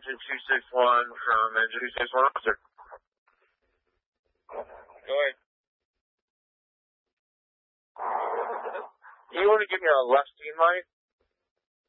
engine 261 from engine 261 officer. Go ahead. You want to give me a left steam line?